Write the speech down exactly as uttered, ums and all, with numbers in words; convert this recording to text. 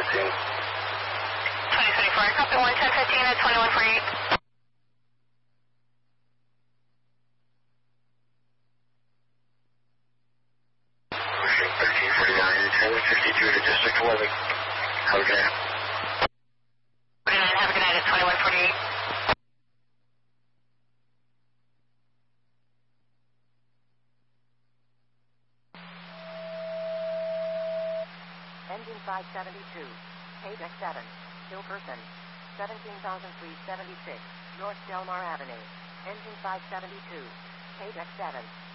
twenty twenty-four, copy one ten fifteen at twenty-one forty-eight. Pushing thirteen forty-nine, twenty-one fifty-two to District eleven. Have a good night. forty-nine, have a good night at twenty-one forty-eight. Engine five seventy-two, page X seven, still person, seventeen thousand three hundred seventy-six, North Delmar Avenue. Engine five seventy-two, page X seven.